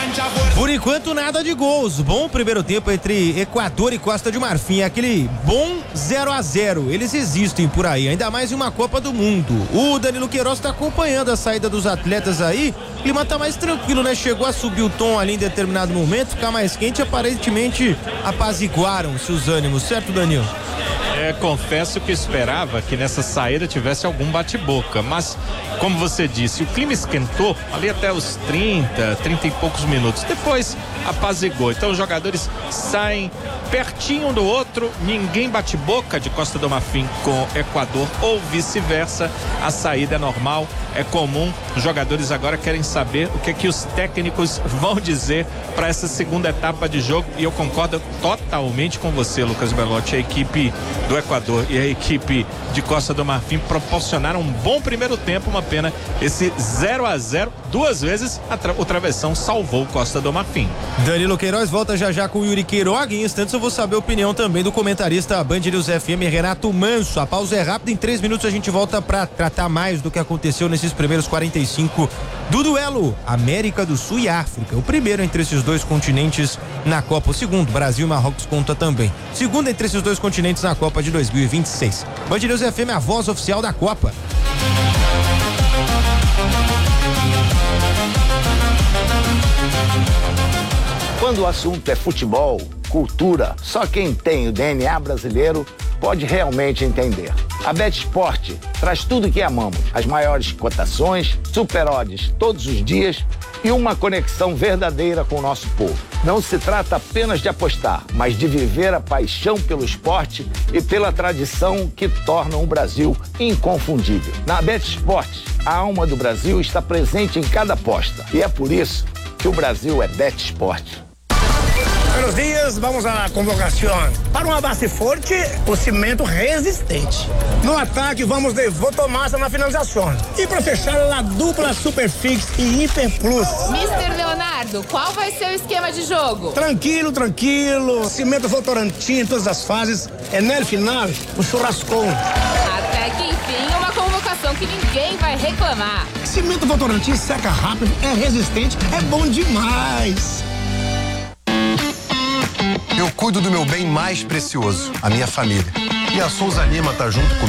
Por enquanto, nada de gols. Bom primeiro tempo entre Equador e Costa de Marfim. Aquele bom 0-0. Eles existem por aí, ainda mais em uma Copa do Mundo. O Danilo Queiroz está acompanhando a saída dos atletas aí. O clima tá mais tranquilo, né? Chegou a subir o tom ali em determinado momento, ficar mais quente. Aparentemente apaziguaram-se os ânimos, certo, Danilo? Confesso que esperava que nessa saída tivesse algum bate-boca, mas como você disse, o clima esquentou ali até os 30 e poucos minutos, depois apazigou, então os jogadores saem pertinho um do outro, ninguém bate boca de Costa do Marfim com Equador ou vice-versa, a saída é normal, é comum, os jogadores agora querem saber o que os técnicos vão dizer para essa segunda etapa de jogo, e eu concordo totalmente com você, Lucas Belotti. A equipe do Equador e a equipe de Costa do Marfim proporcionaram um bom primeiro tempo, uma pena esse 0-0, duas vezes o travessão salvou Costa do Marfim. Danilo Queiroz volta já com o Yuri Queiroga. Em instantes eu vou saber a opinião também do comentarista Band News FM, Renato Manso. A pausa é rápida, em 3 minutos a gente volta para tratar mais do que aconteceu nesses primeiros 45 do duelo América do Sul e África, o primeiro entre esses dois continentes na Copa, o segundo, Brasil e Marrocos conta também, segundo entre esses dois continentes na Copa de 2026. Band News FM, a voz oficial da Copa. Quando o assunto é futebol, cultura, só quem tem o DNA brasileiro pode realmente entender. A BetSport traz tudo que amamos, as maiores cotações, super odds todos os dias e uma conexão verdadeira com o nosso povo. Não se trata apenas de apostar, mas de viver a paixão pelo esporte e pela tradição que tornam o Brasil inconfundível. Na BetSport, a alma do Brasil está presente em cada aposta e é por isso que o Brasil é BetSport. Buenos dias, vamos à convocação. Para uma base forte, o cimento resistente. No ataque, vamos de Votomassa na finalização. E para fechar, a dupla Superfix e Hiper Plus. Mister Leonardo, qual vai ser o esquema de jogo? Tranquilo. Cimento Votorantim em todas as fases. É no final, o churrascão. Até que enfim, uma convocação que ninguém vai reclamar. Cimento Votorantim seca rápido, é resistente, é bom demais. Eu cuido do meu bem mais precioso, a minha família. E a Souza Lima tá junto comigo.